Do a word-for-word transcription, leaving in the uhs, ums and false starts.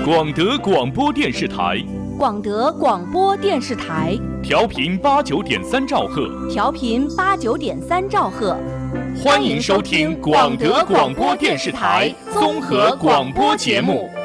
广德广播电视台， 广德广播电视台， 调频八九点三兆赫， 调频八九点三兆赫， 欢迎收听广德广播电视台综合广播节目。